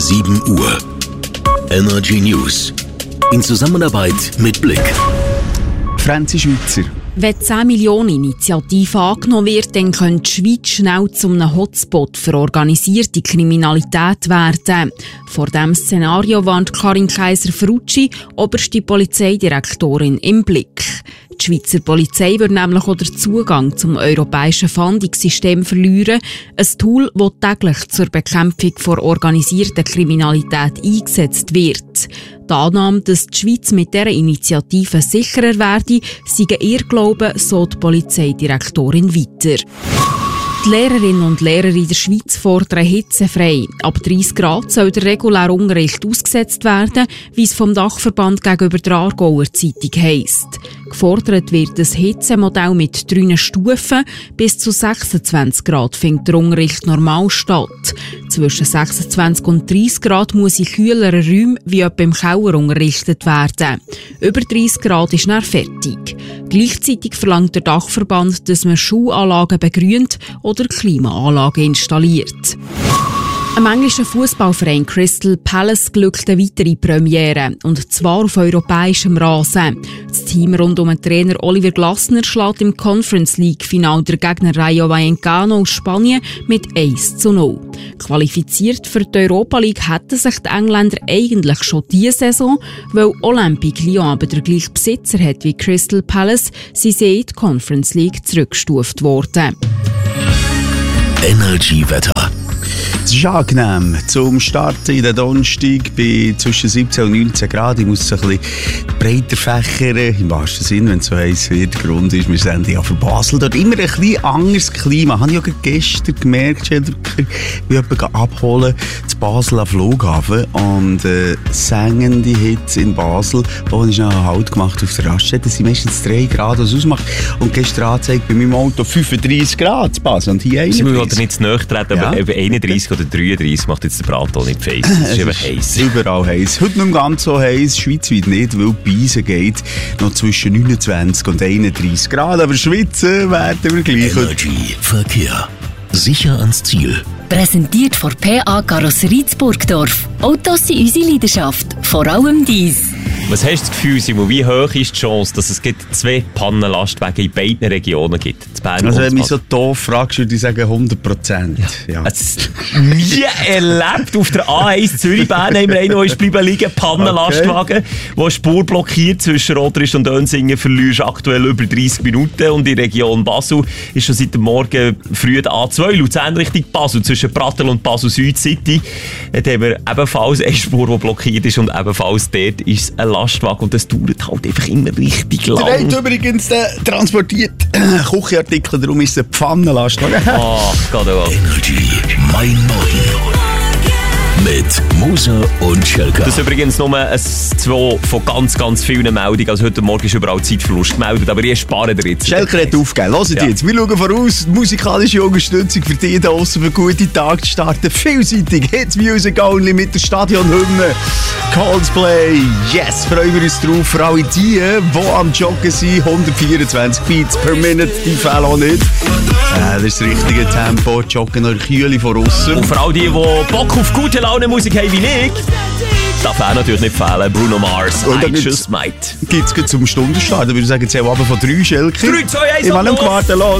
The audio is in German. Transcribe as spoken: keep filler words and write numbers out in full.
sieben Uhr. Energy News. In Zusammenarbeit mit Blick. Franzi Schweizer. Wenn die zehn Millionen Initiative angenommen wird, dann könnte die Schweiz schnell zu einem Hotspot für organisierte Kriminalität werden. Vor diesem Szenario warnt Karin Kaiser-Ferrucci, oberste Polizeidirektorin, im Blick. Die Schweizer Polizei wird nämlich auch den Zugang zum europäischen Fahndungssystem verlieren. Ein Tool, das täglich zur Bekämpfung von organisierter Kriminalität eingesetzt wird. Die Annahme, dass die Schweiz mit dieser Initiative sicherer werde, sei ein Irrglaube, so die Polizeidirektorin weiter. Die Lehrerinnen und Lehrer in der Schweiz fordern hitzefrei. Ab dreißig Grad soll der reguläre Unterricht ausgesetzt werden, wie es vom Dachverband gegenüber der Aargauer Zeitung heisst. Gefordert wird ein Hitzemodell mit drei Stufen. Bis zu sechsundzwanzig Grad findet der Unterricht normal statt. Zwischen sechsundzwanzig und dreißig Grad muss in kühleren Räumen wie etwa im Keller unterrichtet werden. Über dreißig Grad ist dann fertig. Gleichzeitig verlangt der Dachverband, dass man Schulanlagen begrünt oder Klimaanlagen installiert. Am englischen Fußballverein Crystal Palace glückt eine weitere Premiere, und zwar auf europäischem Rasen. Das Team rund um den Trainer Oliver Glasner schlägt im Conference League-Final der Gegner Rayo Vallecano aus Spanien mit eins zu null. Qualifiziert für die Europa League hätten sich die Engländer eigentlich schon diese Saison, weil Olympique Lyon aber der gleiche Besitzer hat wie Crystal Palace, sie sind in die Conference League zurückgestuft worden. Energy-Wetter. Es ist angenehm. Zum Starten in den Donnerstag bei zwischen siebzehn und neunzehn Grad. Ich muss es ein bisschen breiter fächern, im wahrsten Sinne, wenn es so heiß wird. Der Grund ist, wir sind ja von Basel. Dort immer ein bisschen anderes Klima. Habe ich auch gestern gemerkt, wie jemand abholen zu Basel am Flughafen. Und äh, sengende Hitze in Basel. Wo ich noch einen Halt gemacht auf der Raststätte. Es sind meistens drei Grad, was ausmacht. Und gestern angezeigt bei meinem Auto fünfunddreißig Grad zu Basel. Und hier einunddreißig. Sie müssen nicht zu nahe treten, ja. Aber einunddreißig oder dreiunddreißig macht jetzt der Bratel nicht feiss. Es ist einfach heiß. Überall heiß. Heute nicht ganz so heiß, schweizweit nicht, weil die Beise geht noch zwischen neunundzwanzig und einunddreißig Grad. Aber schwitzen werden wir gleich. Energy Verkehr. Sicher ans Ziel. Präsentiert von P A Karosserie Burgdorf. Autos sind unsere Leidenschaft, vor allem dies. Was hast du das Gefühl, Simon, wie hoch ist die Chance, dass es zwei Pannenlastwagen in beiden Regionen gibt? Also wenn du mich so doof fragst, würde ich sagen hundert Prozent. Ja. Ja. Also, nie erlebt. Auf der A eins Zürich-Bern haben wir einen, der ist bleiben liegen, Pannenlastwagen, okay, der Spur blockiert zwischen Rotrisch und Önsingen, verlierst aktuell über dreißig Minuten, und in der Region Basel ist schon seit dem Morgen früh der A zwei Luzern Richtung Basel, zwischen Prattel und Basel Süd City. Dort haben wir ebenfalls eine Spur, die blockiert ist, und ebenfalls dort ist ein Lastwagen, und das dauert halt einfach immer richtig lang. Der hat übrigens äh, transportiert äh, Küchenartikel, darum ist es ein Pfannenlastwagen. Ach Gott, oh. Energy, mein Morgen. Mit Moser und Schelker. Das ist übrigens nur ein zwei von ganz, ganz vielen Meldungen. Also heute Morgen ist überall Zeitverlust gemeldet, aber ich spare dir jetzt. Schelker hat aufgegeben. Hört ja. Jetzt, wir schauen voraus. Musikalische Unterstützung für die da draussen, für einen guten Tag zu starten. Vielseitig. Hits Music Only mit der Stadionhymne. Coldplay. Yes, freuen wir uns drauf. Für alle die, die am Joggen sind. hundertvierundzwanzig Beats per Minute, die fehlen auch nicht. Äh, das ist das richtige Tempo. Joggen noch Kühle von außen. Und für all die, die Bock auf gute Laune Musik haben wie ich, darf auch natürlich nicht fehlen. Bruno Mars, I Just Might. Gibt es zum Stundenstart? Da würde ich sagen, jetzt haben wir von drei Schelker. drei, zwei, eins, ich will nicht warten, los.